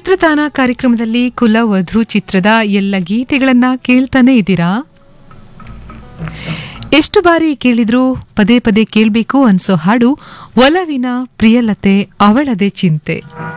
ಚಿತ್ರತಾನ ಕಾರ್ಯಕ್ರಮದಲ್ಲಿ ಕುಲವಧು ಚಿತ್ರದ ಎಲ್ಲ ಗೀತೆಗಳನ್ನ ಕೇಳ್ತಾನೆ ಇದ್ದೀರಾ. ಎಷ್ಟು ಬಾರಿ ಕೇಳಿದ್ರೂ ಪದೇ ಪದೇ ಕೇಳಬೇಕು ಅನ್ಸೋ ಹಾಡು ಒಲವಿನ ಪ್ರಿಯಲತೆ ಅವಳದೇ ಚಿಂತೆ.